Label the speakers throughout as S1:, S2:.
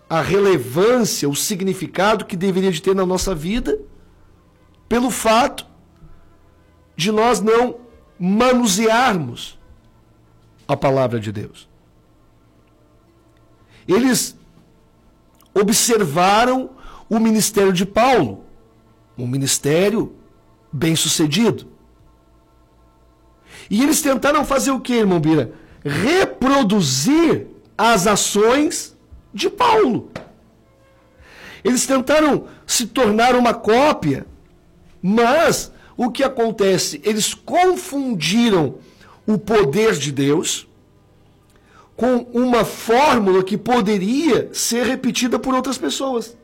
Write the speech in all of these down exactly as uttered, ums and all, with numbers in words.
S1: a relevância, o significado que deveria de ter na nossa vida, pelo fato de nós não manusearmos a palavra de Deus. Eles observaram o ministério de Paulo, um ministério bem-sucedido. E eles tentaram fazer o que, irmão Bira? Reproduzir as ações de Paulo. Eles tentaram se tornar uma cópia, mas o que acontece? Eles confundiram o poder de Deus com uma fórmula que poderia ser repetida por outras pessoas.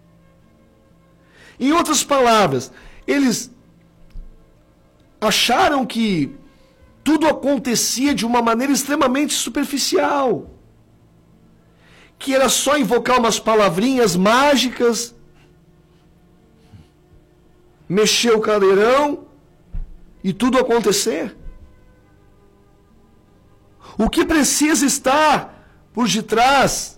S1: Em outras palavras, eles acharam que tudo acontecia de uma maneira extremamente superficial, que era só invocar umas palavrinhas mágicas, mexer o caldeirão e tudo acontecer. O que precisa estar por detrás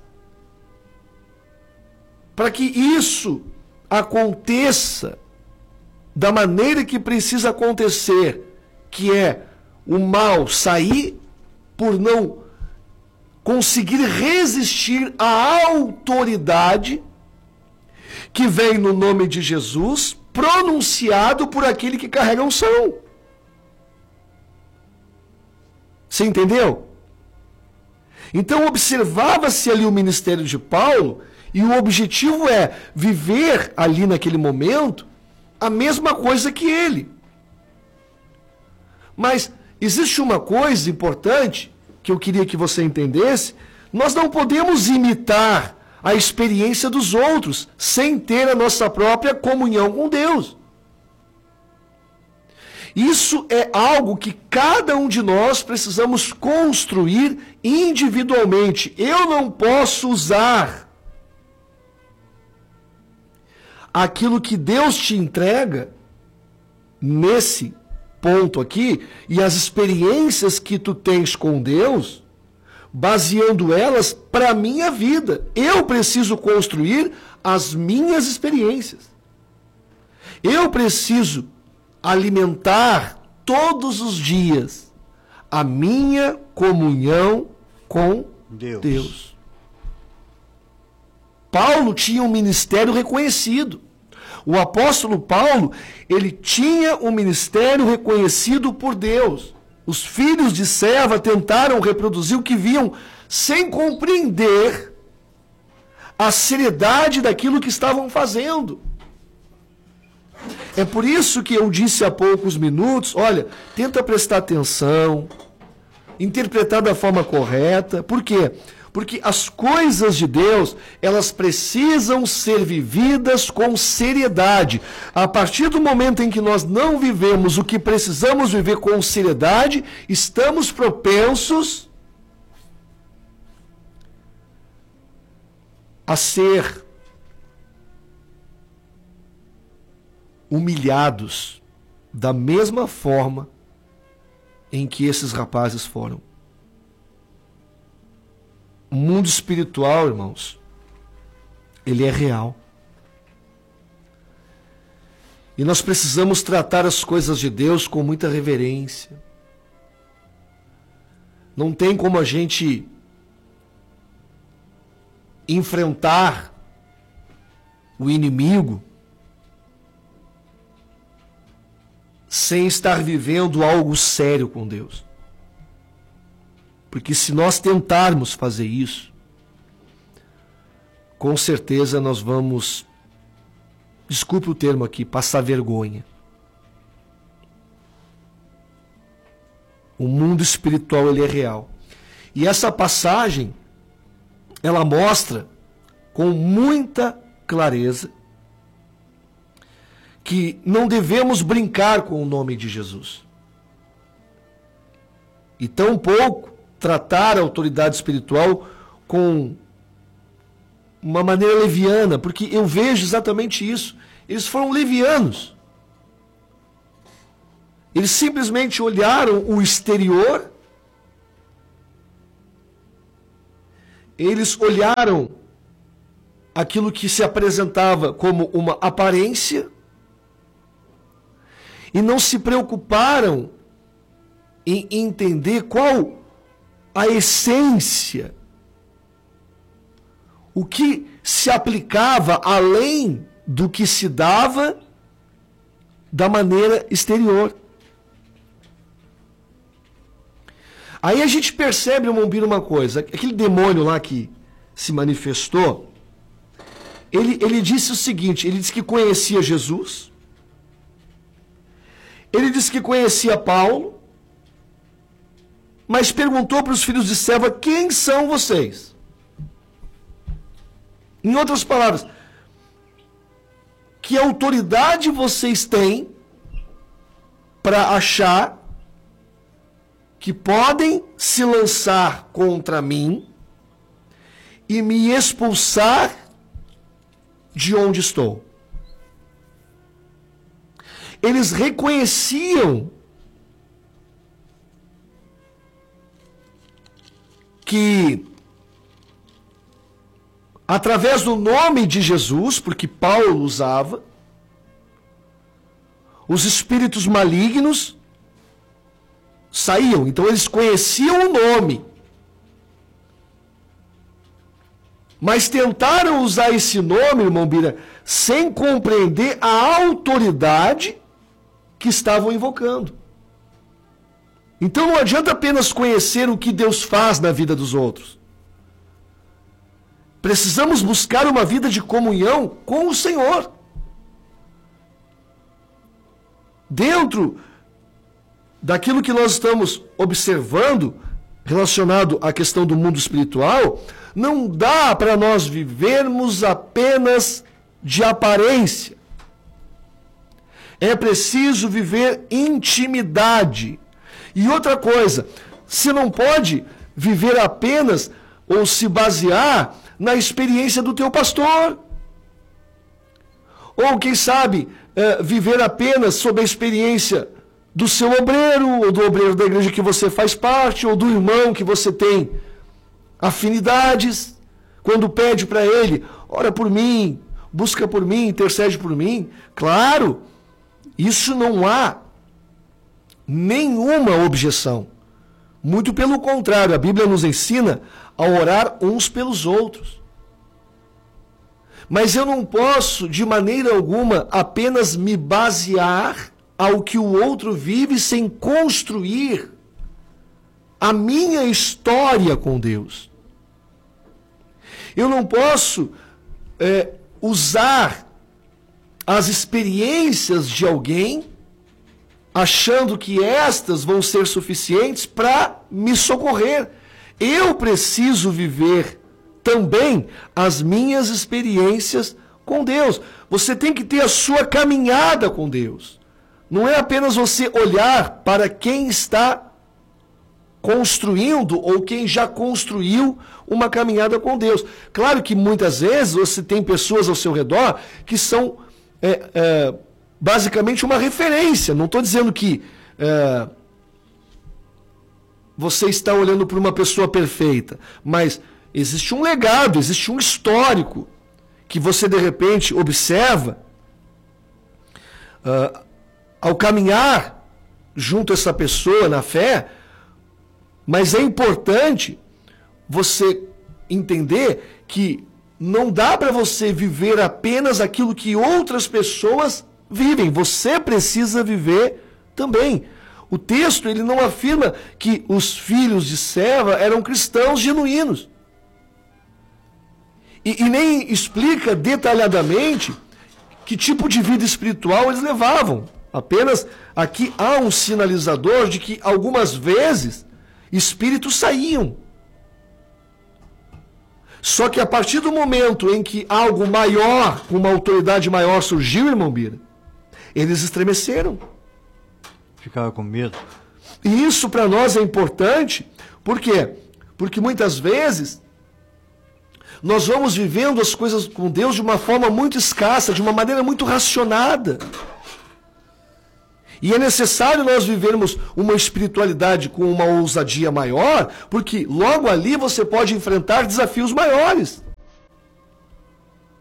S1: para que isso aconteça da maneira que precisa acontecer, que é o mal sair por não conseguir resistir à autoridade que vem no nome de Jesus, pronunciado por aquele que carrega a unção. Você entendeu? Então observava-se ali o ministério de Paulo, e o objetivo é viver ali naquele momento a mesma coisa que ele. Mas existe uma coisa importante que eu queria que você entendesse: nós não podemos imitar a experiência dos outros sem ter a nossa própria comunhão com Deus. Isso é algo que cada um de nós precisamos construir individualmente. Eu não posso usar aquilo que Deus te entrega nesse ponto aqui e as experiências que tu tens com Deus, baseando elas para a minha vida. Eu preciso construir as minhas experiências. Eu preciso alimentar todos os dias a minha comunhão com Deus. Deus. Paulo tinha um ministério reconhecido. O apóstolo Paulo, ele tinha um ministério reconhecido por Deus. Os filhos de Seva tentaram reproduzir o que viam sem compreender a seriedade daquilo que estavam fazendo. É por isso que eu disse há poucos minutos, olha, tenta prestar atenção, interpretar da forma correta. Por quê? Porque as coisas de Deus, elas precisam ser vividas com seriedade. A partir do momento em que nós não vivemos o que precisamos viver com seriedade, estamos propensos a ser humilhados da mesma forma em que esses rapazes foram. O mundo espiritual, irmãos, ele é real. E nós precisamos tratar as coisas de Deus com muita reverência. Não tem como a gente enfrentar o inimigo sem estar vivendo algo sério com Deus. Porque se nós tentarmos fazer isso, com certeza nós vamos, desculpe o termo aqui, passar vergonha. O mundo espiritual, ele é real. E essa passagem, ela mostra com muita clareza que não devemos brincar com o nome de Jesus. E tampouco tratar a autoridade espiritual com uma maneira leviana, porque eu vejo exatamente isso. Eles foram levianos. Eles simplesmente olharam o exterior, eles olharam aquilo que se apresentava como uma aparência e não se preocuparam em entender qual a essência, o que se aplicava além do que se dava da maneira exterior. Aí a gente percebe, irmão Biro, uma coisa, aquele demônio lá que se manifestou, ele, ele disse o seguinte, ele disse que conhecia Jesus, ele disse que conhecia Paulo, mas perguntou para os filhos de Seva, quem são vocês? Em outras palavras, que autoridade vocês têm para achar que podem se lançar contra mim e me expulsar de onde estou? Eles reconheciam que através do nome de Jesus, porque Paulo usava, os espíritos malignos saíam. Então eles conheciam o nome, mas tentaram usar esse nome, irmão Bira, sem compreender a autoridade que estavam invocando. Então não adianta apenas conhecer o que Deus faz na vida dos outros. Precisamos buscar uma vida de comunhão com o Senhor. Dentro daquilo que nós estamos observando, relacionado à questão do mundo espiritual, não dá para nós vivermos apenas de aparência. É preciso viver intimidade. E outra coisa, você não pode viver apenas ou se basear na experiência do teu pastor. Ou, quem sabe, é, viver apenas sob a experiência do seu obreiro, ou do obreiro da igreja que você faz parte, ou do irmão que você tem afinidades. Quando pede para ele, ora por mim, busca por mim, intercede por mim. Claro, isso não há nenhuma objeção. Muito pelo contrário, a Bíblia nos ensina a orar uns pelos outros. Mas eu não posso, de maneira alguma, apenas me basear ao que o outro vive sem construir a minha história com Deus. Eu não posso é, usar as experiências de alguém achando que estas vão ser suficientes para me socorrer. Eu preciso viver também as minhas experiências com Deus. Você tem que ter a sua caminhada com Deus. Não é apenas você olhar para quem está construindo ou quem já construiu uma caminhada com Deus. Claro que muitas vezes você tem pessoas ao seu redor que são é, é, basicamente uma referência. Não estou dizendo que é, você está olhando para uma pessoa perfeita, mas existe um legado, existe um histórico que você de repente observa uh, ao caminhar junto a essa pessoa na fé. Mas é importante você entender que não dá para você viver apenas aquilo que outras pessoas vivem. Você precisa viver também. O texto ele não afirma que os filhos de Seva eram cristãos genuínos. E, e nem explica detalhadamente que tipo de vida espiritual eles levavam. Apenas aqui há um sinalizador de que algumas vezes espíritos saíam. Só que a partir do momento em que algo maior, uma autoridade maior surgiu, irmão Bira, eles estremeceram.
S2: Ficava com medo.
S1: E isso para nós é importante, por quê? Porque muitas vezes nós vamos vivendo as coisas com Deus de uma forma muito escassa, de uma maneira muito racionada. E é necessário nós vivermos uma espiritualidade com uma ousadia maior, porque logo ali você pode enfrentar desafios maiores.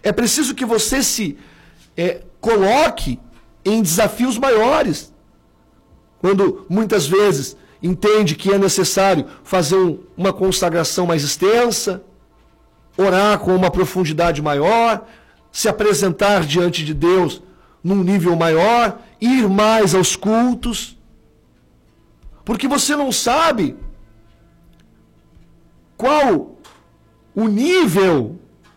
S1: É preciso que você se é, coloque em desafios maiores. Quando muitas vezes entende que é necessário fazer um, uma consagração mais extensa, orar com uma profundidade maior, se apresentar diante de Deus num nível maior, ir mais aos cultos. Porque você não sabe qual o nível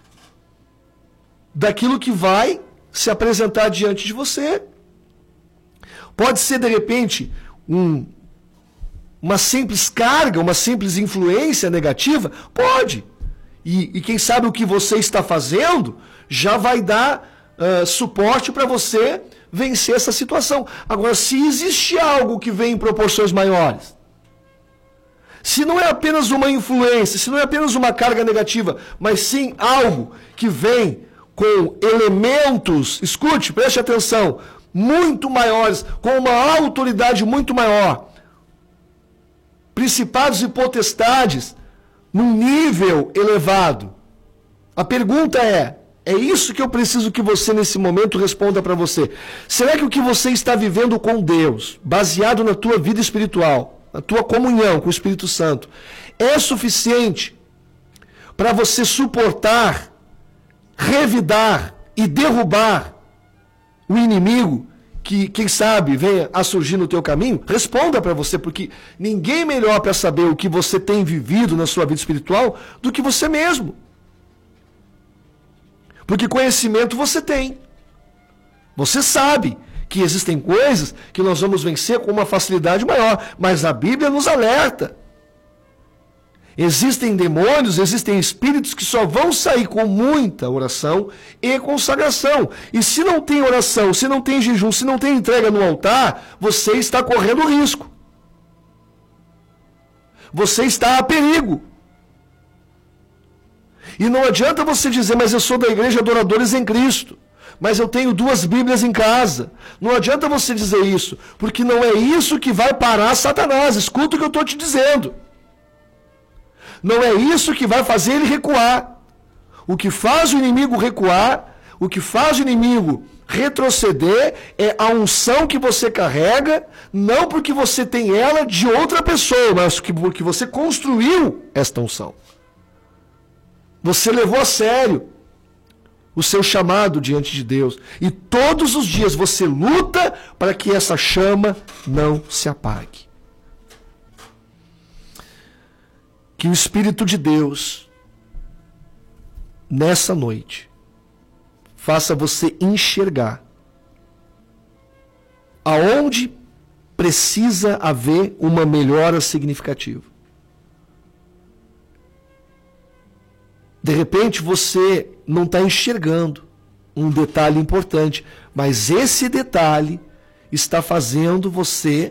S1: daquilo que vai se apresentar diante de você. Pode ser, de repente, um, uma simples carga, uma simples influência negativa? Pode. E, e quem sabe o que você está fazendo já vai dar uh, suporte para você vencer essa situação. Agora, se existe algo que vem em proporções maiores, se não é apenas uma influência, se não é apenas uma carga negativa, mas sim algo que vem com elementos, escute, preste atenção, muito maiores, com uma autoridade muito maior, principados e potestades, num nível elevado. A pergunta é, é isso que eu preciso que você nesse momento responda para você. Será que o que você está vivendo com Deus, baseado na tua vida espiritual, na tua comunhão com o Espírito Santo, é suficiente para você suportar, revidar e derrubar o inimigo que, quem sabe, venha a surgir no teu caminho? Responda para você, porque ninguém melhor para saber o que você tem vivido na sua vida espiritual do que você mesmo. Porque conhecimento você tem. Você sabe que existem coisas que nós vamos vencer com uma facilidade maior, mas a Bíblia nos alerta. Existem demônios, existem espíritos que só vão sair com muita oração e consagração. E se não tem oração, se não tem jejum, se não tem entrega no altar, você está correndo risco. Você está a perigo. E não adianta você dizer, mas eu sou da igreja Adoradores em Cristo, mas eu tenho duas Bíblias em casa. Não adianta você dizer isso, porque não é isso que vai parar Satanás. Escuta o que eu estou te dizendo. Não é isso que vai fazer ele recuar. O que faz o inimigo recuar, o que faz o inimigo retroceder é a unção que você carrega, não porque você tem ela de outra pessoa, mas porque você construiu esta unção. Você levou a sério o seu chamado diante de Deus. E todos os dias você luta para que essa chama não se apague. Que o Espírito de Deus, nessa noite, faça você enxergar aonde precisa haver uma melhora significativa. De repente você não está enxergando um detalhe importante, mas esse detalhe está fazendo você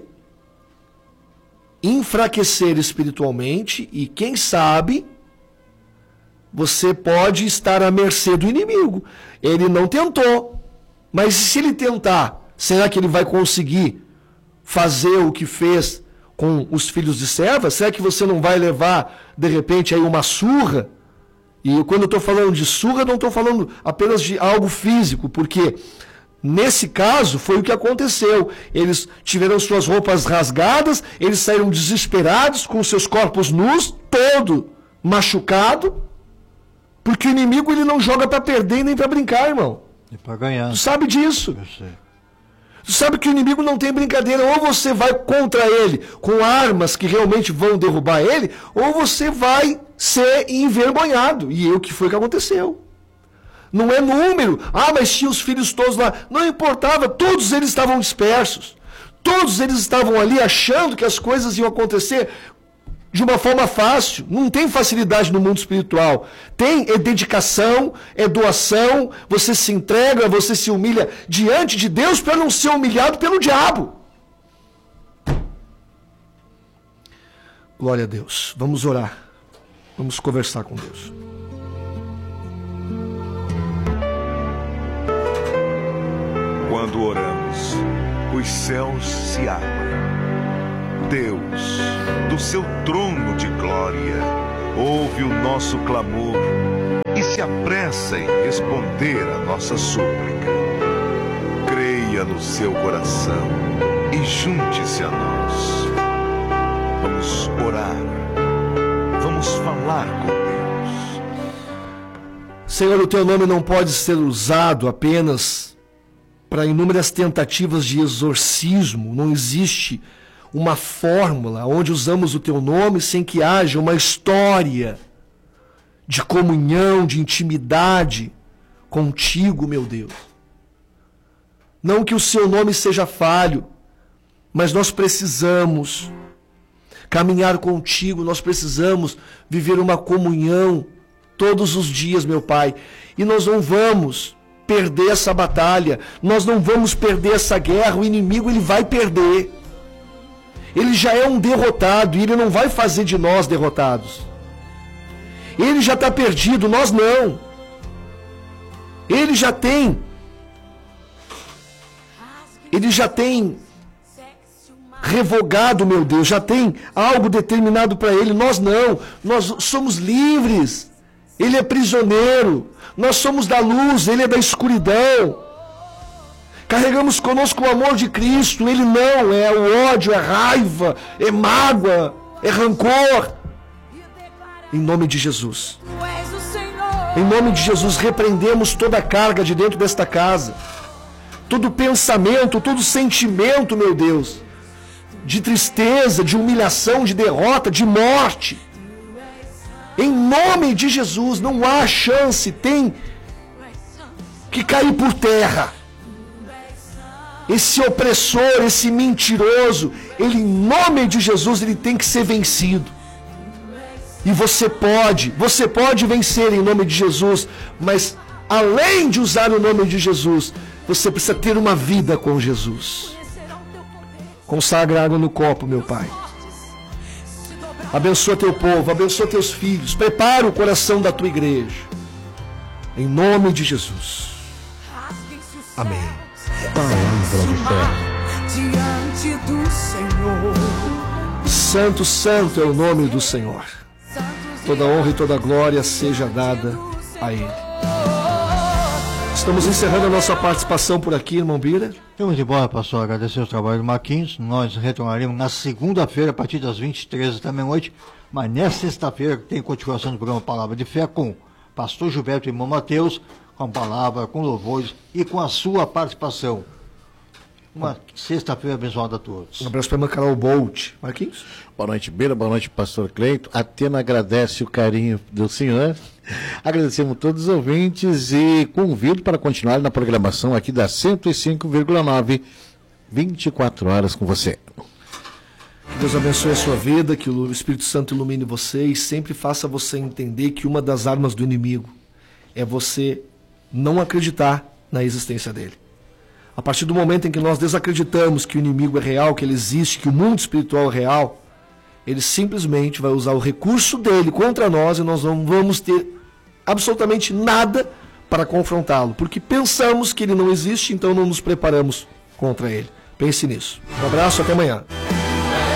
S1: enfraquecer espiritualmente e, quem sabe, você pode estar à mercê do inimigo. Ele não tentou, mas se ele tentar, será que ele vai conseguir fazer o que fez com os filhos de serva? Será que você não vai levar, de repente, aí uma surra? E quando eu estou falando de surra, não estou falando apenas de algo físico, porque nesse caso foi o que aconteceu. Eles tiveram suas roupas rasgadas, eles saíram desesperados, com seus corpos nus, todo machucado, porque o inimigo ele não joga para perder nem para brincar, irmão.
S2: E para ganhar.
S1: Tu sabe disso.
S2: Eu sei.
S1: Tu sabe que o inimigo não tem brincadeira. Ou você vai contra ele com armas que realmente vão derrubar ele, ou você vai ser envergonhado. E é o que foi que aconteceu. Não é número. Ah, mas tinha os filhos todos lá. Não importava, todos eles estavam dispersos. Todos eles estavam ali achando que as coisas iam acontecer de uma forma fácil. Não tem facilidade no mundo espiritual. Tem é dedicação, é doação, você se entrega, você se humilha diante de Deus para não ser humilhado pelo diabo. Glória a Deus. Vamos orar. Vamos conversar com Deus.
S3: Quando oramos, os céus se abrem. Deus, do seu trono de glória, ouve o nosso clamor e se apressa pressa em responder a nossa súplica. Creia no seu coração e junte-se a nós. Vamos orar. Vamos falar com Deus.
S1: Senhor, o teu nome não pode ser usado apenas para inúmeras tentativas de exorcismo. Não existe uma fórmula onde usamos o teu nome sem que haja uma história de comunhão, de intimidade contigo, meu Deus. Não que o seu nome seja falho, mas nós precisamos caminhar contigo, nós precisamos viver uma comunhão todos os dias, meu Pai. E nós não vamos perder essa batalha, nós não vamos perder essa guerra, o inimigo ele vai perder. Ele já é um derrotado e ele não vai fazer de nós derrotados. Ele já está perdido, nós não. Ele já tem. Ele já tem revogado, meu Deus, já tem algo determinado para ele. Nós não. Nós somos livres. Ele é prisioneiro. Nós somos da luz, ele é da escuridão. Carregamos conosco o amor de Cristo. Ele não é o ódio, é raiva, é mágoa, é rancor. Em nome de Jesus. Em nome de Jesus, repreendemos toda a carga de dentro desta casa. Todo pensamento, todo sentimento, meu Deus, de tristeza, de humilhação, de derrota, de morte. Em nome de Jesus, não há chance, tem que cair por terra. Esse opressor, esse mentiroso, ele, em nome de Jesus, ele tem que ser vencido. E você pode, você pode vencer em nome de Jesus, mas além de usar o nome de Jesus, você precisa ter uma vida com Jesus. Consagra água no copo, meu Pai. Abençoa teu povo, abençoa teus filhos, prepara o coração da tua igreja. Em nome de Jesus. Amém.
S4: Palavra de fé. Diante do Senhor.
S1: Santo, santo é o nome do Senhor. Toda honra e toda glória seja dada a Ele. Estamos encerrando a nossa participação por aqui, irmão Bira.
S2: Vamos embora, pastor. Agradecer o trabalho do Marquinhos. Nós retornaremos na segunda-feira, a partir das vinte e três da meia-noite. Mas nesta sexta-feira tem continuação do programa Palavra de Fé com pastor Gilberto e irmão Mateus, com a palavra, com louvores e com a sua participação. Uma sexta-feira abençoada a todos.
S1: Um abraço para a irmã Carol Bolt. Marquinhos?
S4: Boa noite, Beira. Boa noite, pastor Cleito. A Atena agradece o carinho do senhor. Agradecemos todos os ouvintes e convido para continuar na programação aqui da cento e cinco vírgula nove, vinte e quatro horas com você.
S1: Que Deus abençoe a sua vida, que o Espírito Santo ilumine você e sempre faça você entender que uma das armas do inimigo é você não acreditar na existência dele. A partir do momento em que nós desacreditamos que o inimigo é real, que ele existe, que o mundo espiritual é real, ele simplesmente vai usar o recurso dele contra nós e nós não vamos ter absolutamente nada para confrontá-lo, porque pensamos que ele não existe, então não nos preparamos contra ele. Pense nisso. Um abraço, até amanhã.